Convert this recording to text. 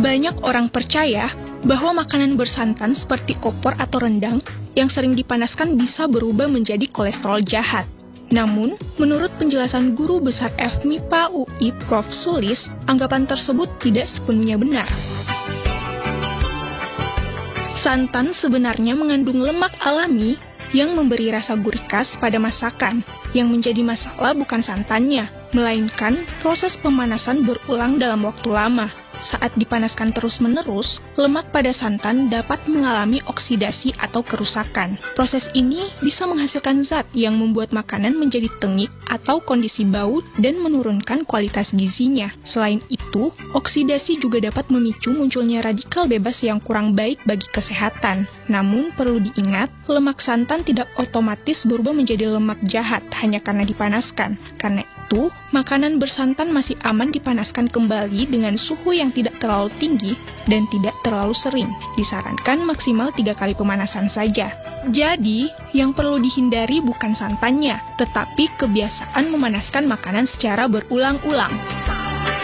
Banyak orang percaya bahwa makanan bersantan seperti opor atau rendang yang sering dipanaskan bisa berubah menjadi kolesterol jahat. Namun, menurut penjelasan guru besar FMIPA UI Prof. Sulis, anggapan tersebut tidak sepenuhnya benar. Santan sebenarnya mengandung lemak alami yang memberi rasa gurih khas pada masakan. Yang menjadi masalah bukan santannya, melainkan proses pemanasan berulang dalam waktu lama. Saat dipanaskan terus-menerus, lemak pada santan dapat mengalami oksidasi atau kerusakan. Proses ini bisa menghasilkan zat yang membuat makanan menjadi tengik atau kondisi bau dan menurunkan kualitas gizinya. Selain itu, oksidasi juga dapat memicu munculnya radikal bebas yang kurang baik bagi kesehatan. Namun, perlu diingat, lemak santan tidak otomatis berubah menjadi lemak jahat hanya karena dipanaskan. Karena itu, makanan bersantan masih aman dipanaskan kembali dengan suhu yang tidak terlalu tinggi dan tidak terlalu sering. Disarankan maksimal 3 kali pemanasan saja. Jadi, yang perlu dihindari bukan santannya, tetapi kebiasaan memanaskan makanan secara berulang-ulang.